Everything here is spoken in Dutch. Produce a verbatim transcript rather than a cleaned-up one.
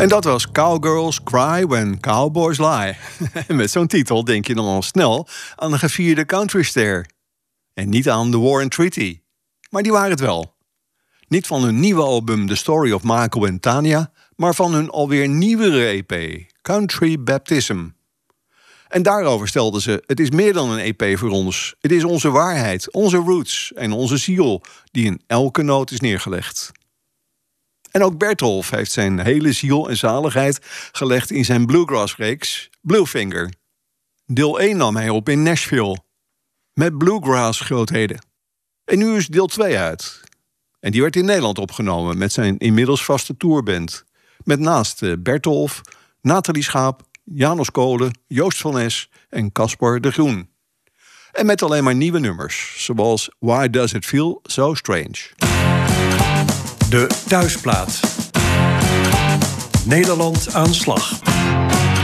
En dat was Cowgirls Cry When Cowboys Lie. En met zo'n titel denk je dan al snel aan een gevierde countryster. En niet aan The War and Treaty. Maar die waren het wel. Niet van hun nieuwe album The Story of Marco en Tanya, maar van hun alweer nieuwere E P, Country Baptism. En daarover stelden ze: het is meer dan een E P voor ons. Het is onze waarheid, onze roots en onze ziel die in elke noot is neergelegd. En ook Bertolf heeft zijn hele ziel en zaligheid gelegd in zijn bluegrass-reeks Bluefinger. Deel één nam hij op in Nashville, met bluegrass-grootheden. En nu is deel twee uit. En die werd in Nederland opgenomen met zijn inmiddels vaste tourband. Met naast Bertolf, Nathalie Schaap, Janos Kolen, Joost van Es en Caspar de Groen. En met alleen maar nieuwe nummers, zoals Why Does It Feel So Strange. De thuisplaat. Nederland aan slag.